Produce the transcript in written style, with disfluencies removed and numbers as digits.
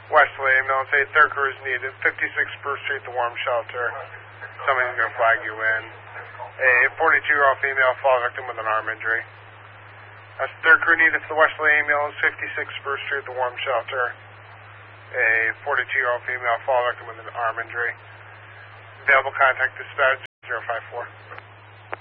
Wesley, ambulance 8, third crew is needed. 56 Spruce Street, the warm shelter. Somebody's going to flag you in. A 42-year-old female fall victim with an arm injury. That's third crew needed for the Wesley ambulance, 56 Spruce Street, the warm shelter. A 42-year-old female fall victim with an arm injury. Available contact dispatch 054.